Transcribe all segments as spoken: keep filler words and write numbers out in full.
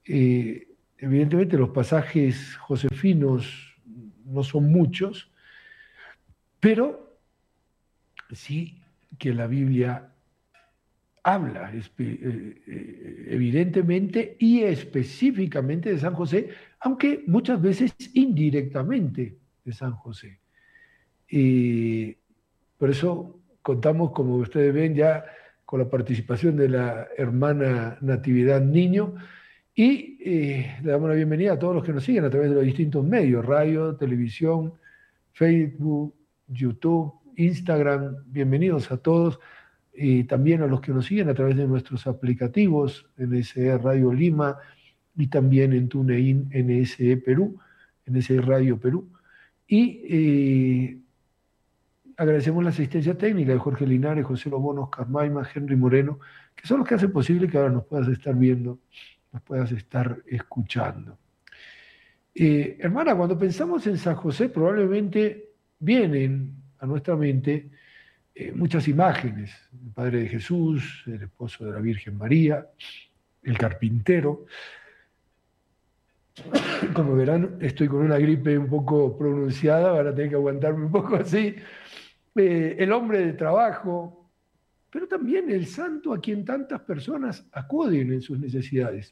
Eh, evidentemente los pasajes josefinos no son muchos, pero sí que la Biblia habla evidentemente y específicamente de San José, aunque muchas veces indirectamente de San José. Y por eso contamos, como ustedes ven, ya con la participación de la hermana Natividad Niño, y eh, le damos la bienvenida a todos los que nos siguen a través de los distintos medios: radio, televisión, Facebook, YouTube, Instagram. Bienvenidos a todos, y también a los que nos siguen a través de nuestros aplicativos N S E Radio Lima y también en TuneIn N S E Perú, N S E Radio Perú. Y eh, agradecemos la asistencia técnica de Jorge Linares, José Lobón, Oscar Maima, Henry Moreno, que son los que hacen posible que ahora nos puedas estar viendo, nos puedas estar escuchando. Eh, hermana, cuando pensamos en San José, probablemente vienen a nuestra mente eh, muchas imágenes: el Padre de Jesús, el esposo de la Virgen María, el carpintero. Como verán, estoy con una gripe un poco pronunciada, van a tener que aguantarme un poco así. Eh, el hombre de trabajo, pero también el santo a quien tantas personas acuden en sus necesidades.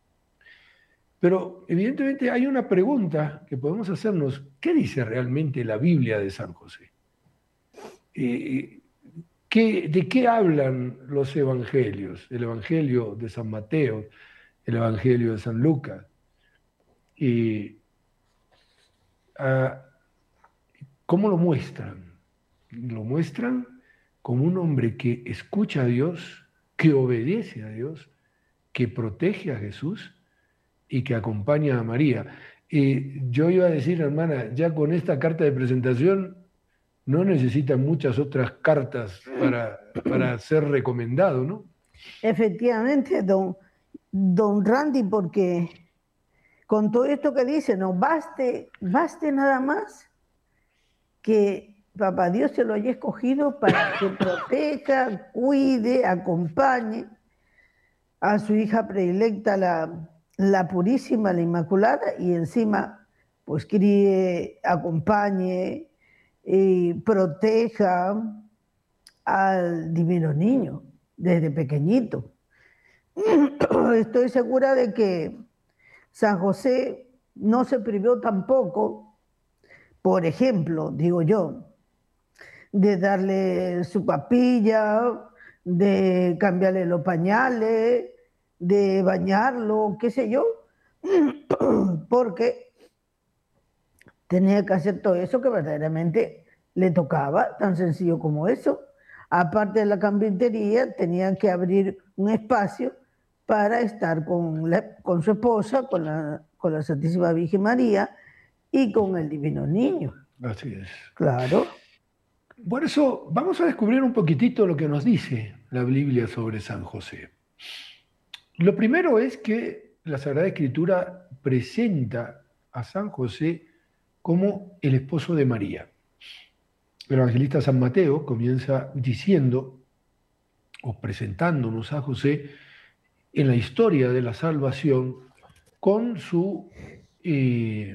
Pero evidentemente hay una pregunta que podemos hacernos: ¿qué dice realmente la Biblia de San José? Eh, ¿qué, ¿De qué hablan los evangelios? El evangelio de San Mateo, el evangelio de San Lucas. Eh, ah, ¿Cómo lo muestran? Lo muestran como un hombre que escucha a Dios, que obedece a Dios, que protege a Jesús y que acompaña a María. Eh, yo iba a decir, hermana, ya con esta carta de presentación no necesitan muchas otras cartas para, para ser recomendado, ¿no? Efectivamente, don, don Randy, porque con todo esto que dice, no baste, baste nada más que Papá Dios se lo haya escogido para que proteja, cuide, acompañe a su hija predilecta, la, la Purísima, la Inmaculada, y encima pues críe, acompañe y proteja al Divino Niño desde pequeñito. Estoy segura de que San José no se privó tampoco, por ejemplo, digo yo, de darle su papilla, de cambiarle los pañales, de bañarlo, qué sé yo, porque tenía que hacer todo eso que verdaderamente le tocaba, tan sencillo como eso. Aparte de la carpintería, tenían que abrir un espacio para estar con, la, con su esposa, con la, con la Santísima Virgen María y con el Divino Niño. Así es. Claro. Por eso vamos a descubrir un poquitito lo que nos dice la Biblia sobre San José. Lo primero es que la Sagrada Escritura presenta a San José como el esposo de María. El evangelista San Mateo comienza diciendo o presentándonos a José en la historia de la salvación con su eh,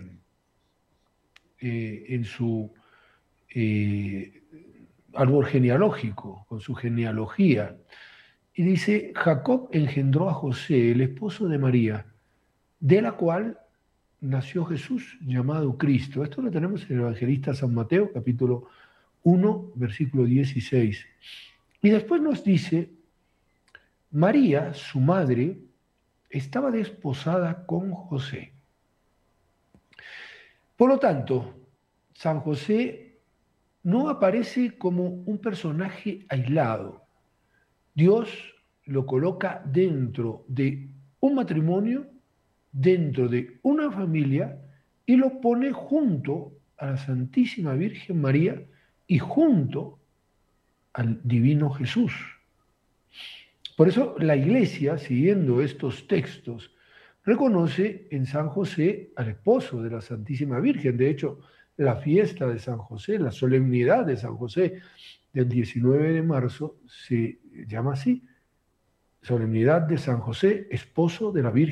eh, en su eh, árbol genealógico, con su genealogía. Y dice: Jacob engendró a José, el esposo de María, de la cual nació Jesús, llamado Cristo. Esto lo tenemos en el evangelista San Mateo, capítulo uno, versículo dieciséis. Y después nos dice: María, su madre, estaba desposada con José. Por lo tanto, San José no aparece como un personaje aislado. Dios lo coloca dentro de un matrimonio, dentro de una familia, y lo pone junto a la Santísima Virgen María y junto al Divino Jesús. Por eso la Iglesia, siguiendo estos textos, reconoce en San José al esposo de la Santísima Virgen. De hecho, la fiesta de San José, la solemnidad de San José del diecinueve de marzo se llama así: Solemnidad de San José, esposo de la Virgen